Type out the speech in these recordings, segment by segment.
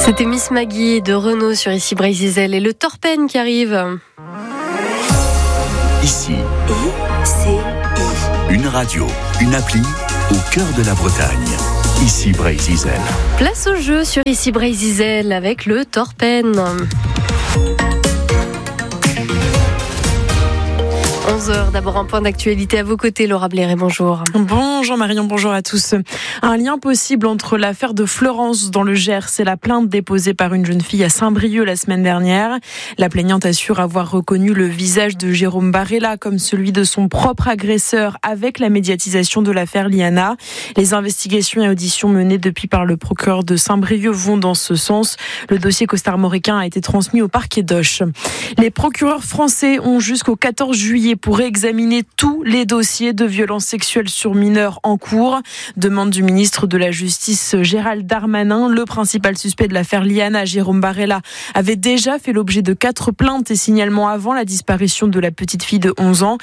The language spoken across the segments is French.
C'était Miss Maggie de Renaud sur Ici Brésil et le Torpen qui arrive. Ici, une radio, une appli au cœur de la Bretagne. Ici Brésil. Place au jeu sur Ici Brésil avec le Torpen. 11h, d'abord un point d'actualité à vos côtés, Laura Bléré, bonjour. Bonjour Marion, bonjour à tous. Un lien possible entre l'affaire de Florence dans le Gers et la plainte déposée par une jeune fille à Saint-Brieuc la semaine dernière. La plaignante assure avoir reconnu le visage de Jérôme Barella comme celui de son propre agresseur avec la médiatisation de l'affaire Liana. Les investigations et auditions menées depuis par le procureur de Saint-Brieuc vont dans ce sens. Le dossier costarmoricain a été transmis au parquet d'Auch. Les procureurs français ont jusqu'au 14 juillet pour examiner tous les dossiers de violences sexuelles sur mineurs en cours. Demande du ministre de la Justice Gérald Darmanin. Le principal suspect de l'affaire Liana, Jérôme Barella, avait déjà fait l'objet de 4 plaintes et signalements avant la disparition de la petite fille de 11 ans.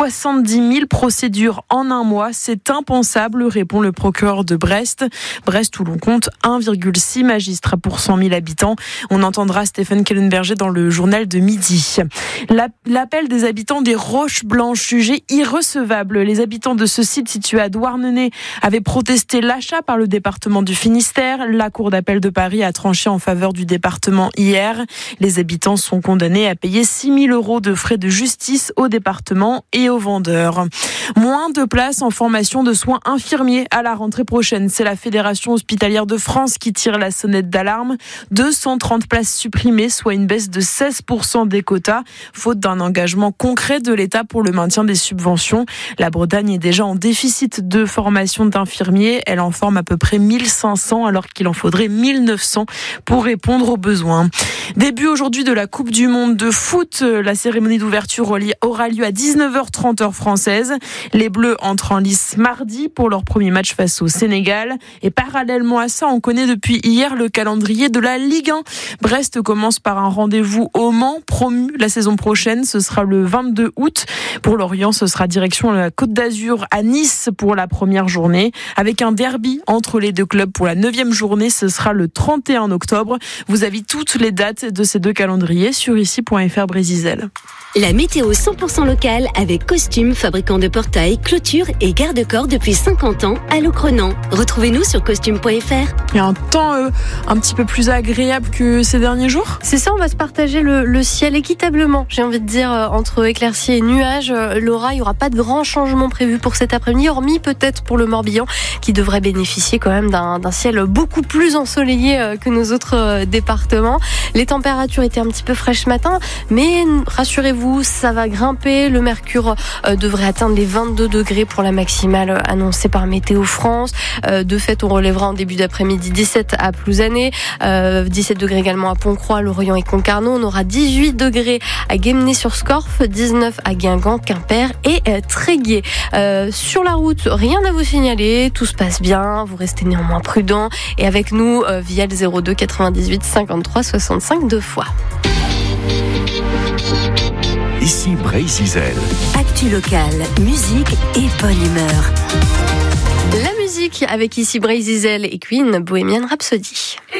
70 000 procédures en un mois, c'est impensable, répond le procureur de Brest. Brest où l'on compte 1,6 magistrats pour 100 000 habitants. On entendra Stéphane Kellenberger dans le journal de midi. L'appel des habitants des Roches Blanches jugé irrecevable. Les habitants de ce site situé à Douarnenez avaient protesté l'achat par le département du Finistère. La Cour d'appel de Paris a tranché en faveur du département hier. Les habitants sont condamnés à payer 6 000 € de frais de justice au département et aux vendeurs. Moins de places en formation de soins infirmiers à la rentrée prochaine. C'est la Fédération hospitalière de France qui tire la sonnette d'alarme. 230 places supprimées, soit une baisse de 16% des quotas, faute d'un engagement concret de l'État pour le maintien des subventions. La Bretagne est déjà en déficit de formation d'infirmiers. Elle en forme à peu près 1500 alors qu'il en faudrait 1900 pour répondre aux besoins. Début aujourd'hui de la Coupe du Monde de foot. La cérémonie d'ouverture aura lieu à 19h30 heure française. Les Bleus entrent en lice mardi pour leur premier match face au Sénégal. Et parallèlement à ça, on connaît depuis hier le calendrier de la Ligue 1. Brest commence par un rendez-vous au Mans, promu la saison prochaine. Ce sera le 22 août. Pour Lorient, ce sera direction la Côte d'Azur à Nice pour la première journée. Avec un derby entre les deux clubs pour la 9e journée, ce sera le 31 octobre. Vous avez toutes les dates de ces deux calendriers sur ici.fr Brésil. La météo 100% locale avec Costume, fabricant de portails, clôtures et garde-corps depuis 50 ans à Locronan. Retrouvez-nous sur costume.fr. Il y a un temps un petit peu plus agréable que ces derniers jours. C'est ça, on va se partager le ciel équitablement, j'ai envie de dire, entre éclaircies et nuages. Laura, il n'y aura pas de grands changements prévus pour cet après-midi, hormis peut-être pour le Morbihan, qui devrait bénéficier quand même d'un ciel beaucoup plus ensoleillé que nos autres départements. Les températures étaient un petit peu fraîches ce matin, mais rassurez-vous, ça va grimper. Le mercure devrait atteindre les 22 degrés pour la maximale annoncée par Météo France. De fait, on relèvera en début d'après-midi 17 à Plouzané, 17 degrés également à Pont-Croix, Lorient et Concarneau. On aura 18 degrés à Guémené-sur-Scorff, 19 à Guingamp, Quimper et Tréguier. Sur la route, rien à vous signaler, tout se passe bien, vous restez néanmoins prudents et avec nous via le 02 98 53 65 2 fois. Ici Brésil. Actu locale, musique et bonne humeur. La musique avec Ici Brésil et Queen, Bohemian Rhapsody.